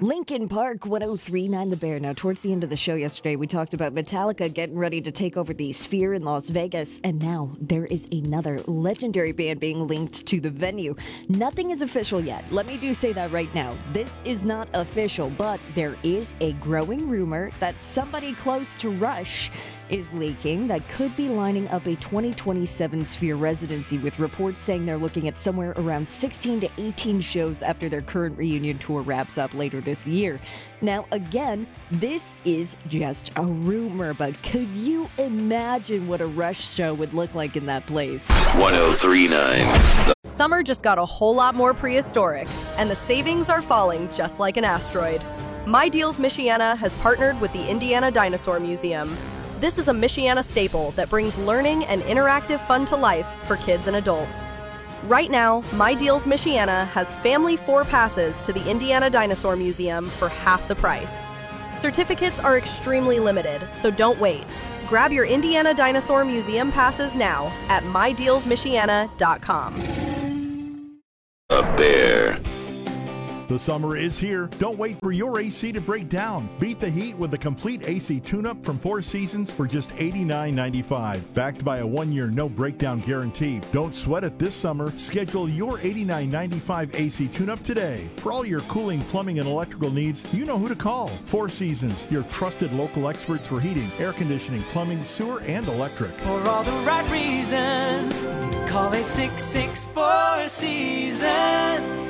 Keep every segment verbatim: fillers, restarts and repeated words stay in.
Linkin Park, one oh three point nine The Bear. Now, towards the end of the show yesterday, we talked about Metallica getting ready to take over the Sphere in Las Vegas, and now there is another legendary band being linked to the venue. Nothing is official yet. Let me do say that right now. This is not official, but there is a growing rumor that somebody close to Rush is leaking that could be lining up a twenty twenty-seven Sphere residency, with reports saying they're looking at somewhere around sixteen to eighteen shows after their current reunion tour wraps up later this year. Now, again, this is just a rumor, but could you imagine what a Rush show would look like in that place? one oh three point nine. Summer just got a whole lot more prehistoric, and the savings are falling just like an asteroid. My Deals Michiana has partnered with the Indiana Dinosaur Museum. This is a Michiana staple that brings learning and interactive fun to life for kids and adults. Right now, My Deals Michiana has family four passes to the Indiana Dinosaur Museum for half the price. Certificates are extremely limited, so don't wait. Grab your Indiana Dinosaur Museum passes now at my deals michiana dot com. A bear. The summer is here. Don't wait for your A C to break down. Beat the heat with a complete A C tune-up from Four Seasons for just eighty-nine ninety-five. Backed by a one-year no-breakdown guarantee. Don't sweat it this summer. Schedule your eighty-nine ninety-five A C tune-up today. For all your cooling, plumbing, and electrical needs, you know who to call. Four Seasons, your trusted local experts for heating, air conditioning, plumbing, sewer, and electric. For all the right reasons, call eight six six, four seasons.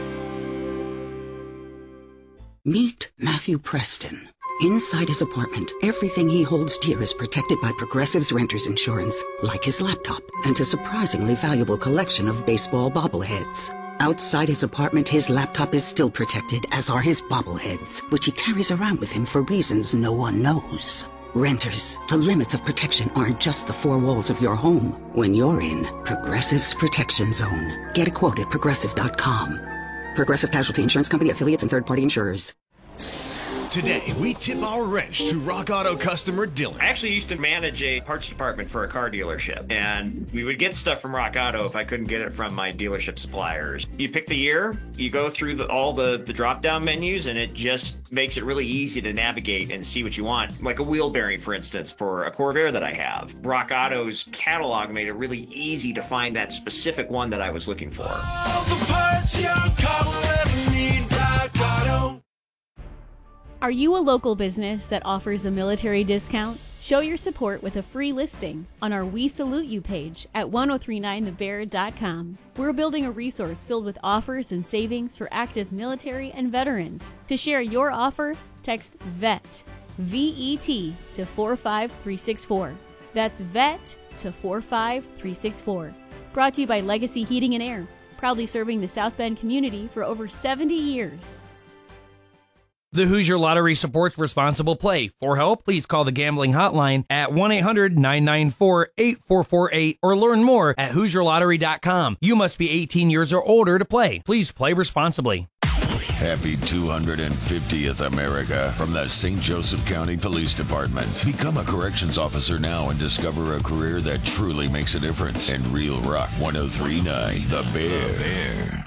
Meet Matthew Preston. Inside his apartment, everything he holds dear is protected by Progressive's Renter's Insurance, like his laptop and a surprisingly valuable collection of baseball bobbleheads. Outside his apartment, his laptop is still protected, as are his bobbleheads, which he carries around with him for reasons no one knows. Renters, the limits of protection aren't just the four walls of your home. When you're in Progressive's Protection Zone. Get a quote at progressive dot com. Progressive Casualty Insurance Company, affiliates, and third-party insurers. Today, we tip our wrench to Rock Auto customer Dylan. I actually used to manage a parts department for a car dealership, and we would get stuff from Rock Auto if I couldn't get it from my dealership suppliers. You pick the year, you go through the, all the, the drop-down menus, and it just makes it really easy to navigate and see what you want. Like a wheel bearing, for instance, for a Corvair that I have. Rock Auto's catalog made it really easy to find that specific one that I was looking for. All the parts your car will ever need, Rock Auto. Are you a local business that offers a military discount? Show your support with a free listing on our We Salute You page at ten thirty-nine the bear dot com. We're building a resource filled with offers and savings for active military and veterans. To share your offer, text VET, V E T, to four five three six four. That's VET to four five three six four. Brought to you by Legacy Heating and Air, proudly serving the South Bend community for over seventy years. The Hoosier Lottery supports responsible play. For help, please call the gambling hotline at one eight hundred nine nine four eight four four eight or learn more at hoosier lottery dot com. You must be eighteen years or older to play. Please play responsibly. Happy two hundred fiftieth America from the Saint Joseph County Police Department. Become a corrections officer now and discover a career that truly makes a difference. And Real Rock one oh three point nine, The Bear. The Bear.